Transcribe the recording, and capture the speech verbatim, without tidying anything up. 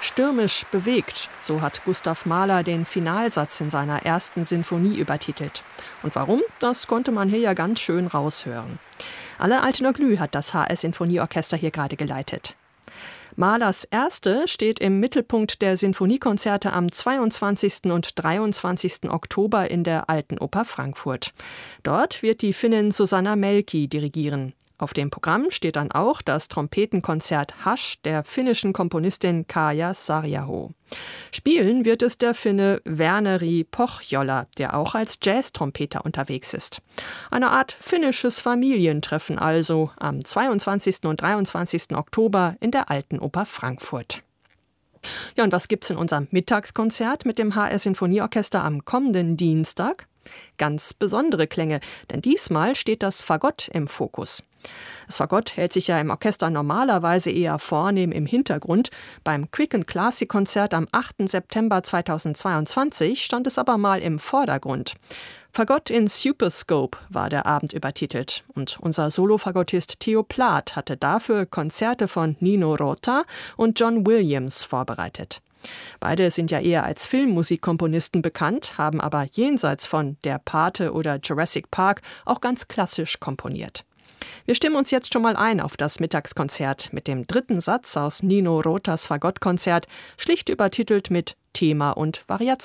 Stürmisch bewegt, so hat Gustav Mahler den Finalsatz in seiner ersten Sinfonie übertitelt. Und warum? Das konnte man hier ja ganz schön raushören. Alle Altener Glüh hat das H S-Sinfonieorchester hier gerade geleitet. Mahlers Erste steht im Mittelpunkt der Sinfoniekonzerte am zweiundzwanzigsten und dreiundzwanzigsten Oktober in der Alten Oper Frankfurt. Dort wird die Finnin Susanna Melki dirigieren. Auf dem Programm steht dann auch das Trompetenkonzert Hasch der finnischen Komponistin Kaija Saariaho. Spielen wird es der Finne Verneri Pohjola, der auch als Jazz-Trompeter unterwegs ist. Eine Art finnisches Familientreffen also am zweiundzwanzigsten und dreiundzwanzigsten Oktober in der Alten Oper Frankfurt. Ja, und was gibt's in unserem Mittagskonzert mit dem H S-Sinfonieorchester am kommenden Dienstag? Ganz besondere Klänge, denn diesmal steht das Fagott im Fokus. Das Fagott hält sich ja im Orchester normalerweise eher vornehm im Hintergrund. Beim Quicken Classic Konzert am achten September zweitausendzweiundzwanzig stand es aber mal im Vordergrund. Fagott in Superscope war der Abend übertitelt. Und unser Solo-Fagottist Theo Plath hatte dafür Konzerte von Nino Rota und John Williams vorbereitet. Beide sind ja eher als Filmmusikkomponisten bekannt, haben aber jenseits von Der Pate oder Jurassic Park auch ganz klassisch komponiert. Wir stimmen uns jetzt schon mal ein auf das Mittagskonzert mit dem dritten Satz aus Nino Rotas Fagottkonzert, schlicht übertitelt mit Thema und Variation.